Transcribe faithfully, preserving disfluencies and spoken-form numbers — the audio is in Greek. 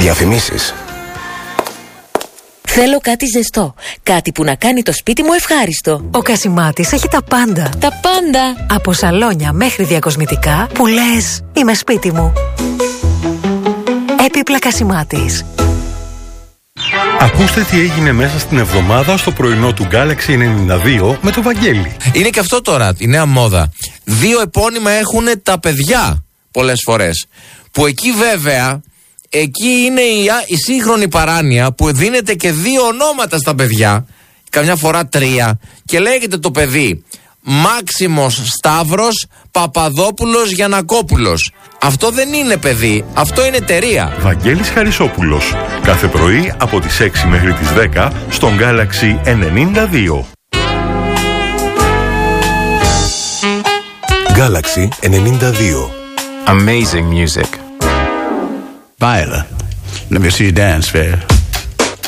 Διαφημίσεις. Θέλω κάτι ζεστό. Κάτι που να κάνει το σπίτι μου ευχάριστο. Ο Κασιμάτης έχει τα πάντα. Τα πάντα. Από σαλόνια μέχρι διακοσμητικά που λες είμαι σπίτι μου. Έπιπλα Κασιμάτης. Ακούστε τι έγινε μέσα στην εβδομάδα στο πρωινό του Galaxy ενενήντα δύο με το Βαγγέλη. Είναι και αυτό τώρα, η νέα μόδα. Δύο επώνυμα έχουν τα παιδιά πολλές φορές. Που εκεί βέβαια, εκεί είναι η, η σύγχρονη παράνοια που δίνεται και δύο ονόματα στα παιδιά, καμιά φορά τρία, και λέγεται το παιδί Μάξιμος Σταύρος Παπαδόπουλος Γιαννακόπουλος. Αυτό δεν είναι παιδί, αυτό είναι εταιρεία. Βαγγέλης Χαρισόπουλος. Κάθε πρωί από τις έξι μέχρι τις δέκα στον Galaxy ενενήντα δύο. Galaxy ενενήντα δύο. Amazing music. Viola, let me see you dance, fair.